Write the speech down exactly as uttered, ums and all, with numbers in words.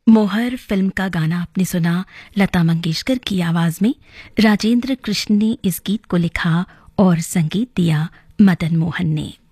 मोहर फिल्म का गाना आपने सुना लता मंगेशकर की आवाज में। राजेंद्र कृष्ण ने इस गीत को लिखा और संगीत दिया मदन मोहन ने।